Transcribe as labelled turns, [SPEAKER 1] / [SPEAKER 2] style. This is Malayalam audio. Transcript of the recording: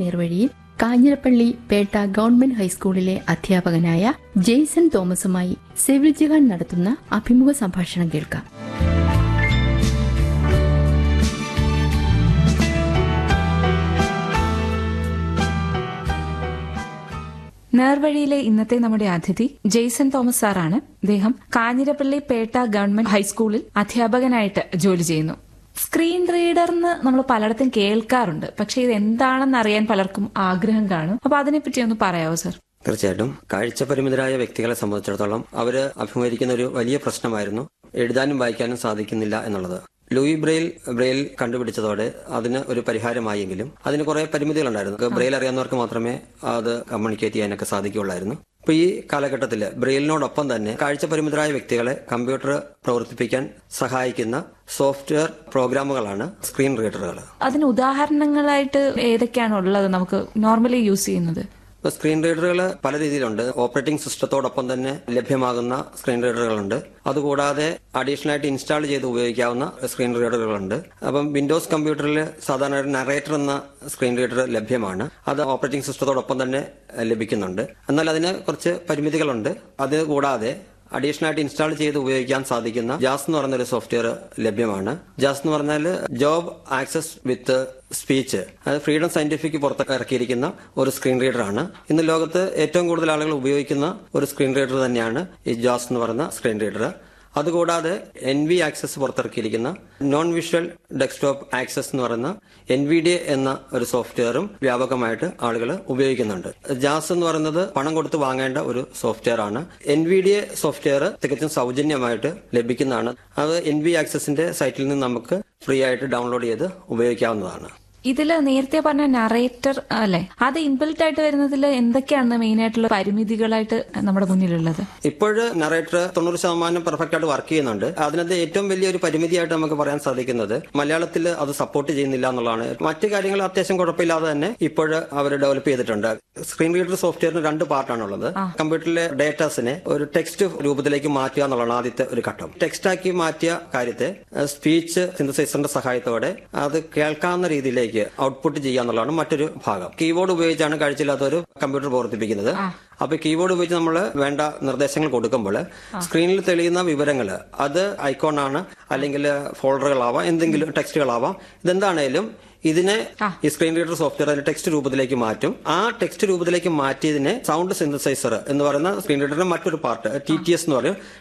[SPEAKER 1] നേർവഴിയിൽ കാഞ്ഞിരപ്പള്ളി പേട്ട ഗവൺമെന്റ് ഹൈസ്കൂളിലെ അധ്യാപകനായ ജെയ്സൺ തോമസുമായി സെവിൽ ജിഹാൻ നടത്തുന്ന അഭിമുഖ സംഭാഷണം കേൾക്കാം.
[SPEAKER 2] നേർവഴിയിലെ ഇന്നത്തെ നമ്മുടെ അതിഥി ജെയ്സൺ തോമസ് സാറാണ്. അദ്ദേഹം കാഞ്ഞിരപ്പള്ളി പേട്ട ഗവൺമെന്റ് ഹൈസ്കൂളിൽ അധ്യാപകനായിട്ട് ജോലി ചെയ്യുന്നു. സ്ക്രീൻ റീഡർ എന്ന് നമ്മൾ പലയിടത്തും കേൾക്കാറുണ്ട്, പക്ഷെ ഇത് എന്താണെന്ന് അറിയാൻ പലർക്കും ആഗ്രഹം കാണും. അപ്പൊ അതിനെപ്പറ്റി ഒന്ന് പറയാവോ സർ?
[SPEAKER 3] തീർച്ചയായിട്ടും. കാഴ്ചപരിമിതരായ വ്യക്തികളെ സംബന്ധിച്ചിടത്തോളം അവര് അഭിമുഖീകരിക്കുന്ന ഒരു വലിയ പ്രശ്നമായിരുന്നു എഴുതാനും വായിക്കാനും സാധിക്കുന്നില്ല എന്നുള്ളത്. ലൂയി ബ്രെയിൽ കണ്ടുപിടിച്ചതോടെ അതിന് ഒരു പരിഹാരമായെങ്കിലും അതിന് കുറെ പരിമിതികളുണ്ടായിരുന്നു. ബ്രെയിൽ അറിയാവുന്നവർക്ക് മാത്രമേ അത് കമ്മ്യൂണിക്കേറ്റ് ചെയ്യാനൊക്കെ സാധിക്കുകയുള്ളായിരുന്നു. ഇപ്പൊ ഈ കാലഘട്ടത്തിൽ ബ്രെയിലിനോടൊപ്പം തന്നെ കാഴ്ചപരിമിതരായ വ്യക്തികളെ കമ്പ്യൂട്ടർ പ്രവർത്തിപ്പിക്കാൻ സഹായിക്കുന്ന സോഫ്റ്റ്വെയർ പ്രോഗ്രാമുകളാണ് സ്ക്രീൻ റീഡറുകൾ.
[SPEAKER 2] അതിന് ഉദാഹരണങ്ങളായിട്ട് ഏതൊക്കെയാണ് ഉള്ളത് നമുക്ക് നോർമലി യൂസ് ചെയ്യുന്നത്?
[SPEAKER 3] സ്ക്രീൻ റീഡറുകൾ പല രീതിയിലുണ്ട്. ഓപ്പറേറ്റിംഗ് സിസ്റ്റത്തോടൊപ്പം തന്നെ ലഭ്യമാകുന്ന സ്ക്രീൻ റീഡറുകളുണ്ട്. അതുകൂടാതെ അഡീഷണൽ ആയിട്ട് ഇൻസ്റ്റാൾ ചെയ്ത് ഉപയോഗിക്കാവുന്ന സ്ക്രീൻ റീഡറുകളുണ്ട്. അപ്പം വിൻഡോസ് കമ്പ്യൂട്ടറിൽ സാധാരണ ഒരു നറേറ്റർ എന്ന സ്ക്രീൻ റീഡർ ലഭ്യമാണ്. അത് ഓപ്പറേറ്റിംഗ് സിസ്റ്റത്തോടൊപ്പം തന്നെ ലഭിക്കുന്നുണ്ട്. എന്നാൽ അതിന് കുറച്ച് പരിമിതികളുണ്ട്. അത് കൂടാതെ അഡീഷണൽ ആയിട്ട് ഇൻസ്റ്റാൾ ചെയ്ത് ഉപയോഗിക്കാൻ സാധിക്കുന്ന ജാസ് എന്ന് പറയുന്ന ഒരു സോഫ്റ്റ്വെയർ ലഭ്യമാണ്. ജാസ് എന്ന് പറഞ്ഞാൽ ജോബ് ആക്സസ് വിത്ത് സ്പീച്ച്, അത് ഫ്രീഡം സയന്റിഫിക് പുറത്ത് ഇറക്കിയിരിക്കുന്ന ഒരു സ്ക്രീൻ റീഡറാണ്. ഇന്ന് ലോകത്ത് ഏറ്റവും കൂടുതൽ ആളുകൾ ഉപയോഗിക്കുന്ന ഒരു സ്ക്രീൻ റീഡർ തന്നെയാണ് ഈ ജാസ് എന്ന് പറയുന്ന സ്ക്രീൻ റീഡർ. അതുകൂടാതെ NV access പുറത്തിറക്കിയിരിക്കുന്ന non visual desktop access എന്ന് പറയുന്ന NVDA എന്ന ഒരു സോഫ്റ്റ്വെയറും വ്യാപകമായിട്ട് ആളുകൾ ഉപയോഗിക്കുന്നുണ്ട്. ജാസ് എന്ന് പറയുന്നത് പണം കൊടുത്ത് വാങ്ങേണ്ട ഒരു സോഫ്റ്റ്വെയർ ആണ്. NVDA സോഫ്റ്റ്വെയർ തികച്ചും സൗജന്യമായിട്ട് ലഭിക്കുന്നതാണ്. അത് NV ആക്സസിന്റെ സൈറ്റിൽ നിന്ന് നമുക്ക് ഫ്രീ ആയിട്ട് ഡൗൺലോഡ് ചെയ്ത് ഉപയോഗിക്കാവുന്നതാണ്.
[SPEAKER 2] ഇതില് നേരത്തെ പറഞ്ഞ നറേറ്റർ അല്ലെ, അത് ഇൻബിൽറ്റ് ആയിട്ട് വരുന്നതിൽ എന്തൊക്കെയാണ് മെയിൻ ആയിട്ടുള്ള പരിമിതികളായിട്ട് നമ്മുടെ മുന്നിലുള്ളത്?
[SPEAKER 3] ഇപ്പോഴ് നറേറ്റർ 90% പെർഫെക്റ്റ് ആയിട്ട് വർക്ക് ചെയ്യുന്നുണ്ട്. അതിനകത്ത് ഏറ്റവും വലിയൊരു പരിമിതിയായിട്ട് നമുക്ക് പറയാൻ സാധിക്കുന്നത് മലയാളത്തിൽ അത് സപ്പോർട്ട് ചെയ്യുന്നില്ല എന്നുള്ളതാണ്. മറ്റു കാര്യങ്ങൾ അത്യാവശ്യം കുഴപ്പമില്ലാതെ തന്നെ ഇപ്പോഴ് അവർ ഡെവലപ്പ് ചെയ്തിട്ടുണ്ട്. Screen reader സോഫ്റ്റ്വെയറിന് 2 പാർട്ടാണുള്ളത്. കമ്പ്യൂട്ടറിലെ ഡേറ്റാസിനെ ഒരു ടെക്സ്റ്റ് രൂപത്തിലേക്ക് മാറ്റുക എന്നുള്ളതാണ് ആദ്യത്തെ ഒരു ഘട്ടം. ടെക്സ്റ്റ് ആക്കി മാറ്റിയ കാര്യത്തെ സ്പീച്ച് സിന്തസൈസറിന്റെ സഹായത്തോടെ അത് കേൾക്കാവുന്ന രീതിയിലേക്ക് ഔട്ട്പുട്ട് ചെയ്യാന്നുള്ളതാണ് മറ്റൊരു ഭാഗം. കീബോർഡ് ഉപയോഗിച്ചാണ് കാഴ്ചയില്ലാത്തവർ കമ്പ്യൂട്ടർ പ്രവർത്തിപ്പിക്കുന്നത്. അപ്പൊ കീബോർഡ് ഉപയോഗിച്ച് നമ്മൾ വേണ്ട നിർദ്ദേശങ്ങൾ കൊടുക്കുമ്പോൾ സ്ക്രീനിൽ തെളിയുന്ന വിവരങ്ങൾ അത് ഐക്കോണാണ്, അല്ലെങ്കിൽ ഫോൾഡറുകളാവാം, എന്തെങ്കിലും ടെക്സ്റ്റുകളാവാം. ഇതെന്താണേലും ഇതിനെ ഈ സ്ക്രീൻ റീഡർ സോഫ്റ്റ്വെയർ അതിന്റെ ടെക്സ്റ്റ് രൂപത്തിലേക്ക് മാറ്റും. ആ ടെക്സ്റ്റ് രൂപത്തിലേക്ക് മാറ്റിയതിനെ സൗണ്ട് സിന്തസൈസർ എന്ന് പറയുന്ന സ്ക്രീൻ റീഡറിന്റെ മറ്റൊരു പാർട്ട് TTS എന്ന് പറയും,